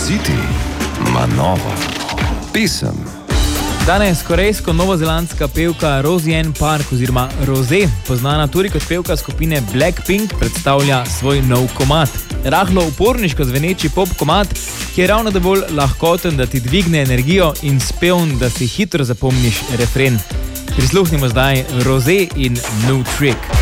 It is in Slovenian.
City ima novo pesem. Danes korejsko-novozelandska pevka Roseanne Park oziroma Rosé, poznana tudi kot pevka skupine Blackpink, predstavlja svoj nov komad. Rahlo uporniško zveneči pop komad, ki je ravno dovolj lahkoten, da ti dvigne energijo in spevn, da si hitro zapomniš refren. Prisluhnimo zdaj Rosé in New Trick.